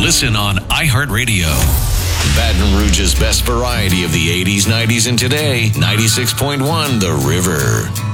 Listen on iHeartRadio. Baton Rouge's best variety of the 80s, 90s, and today. 96.1 The River.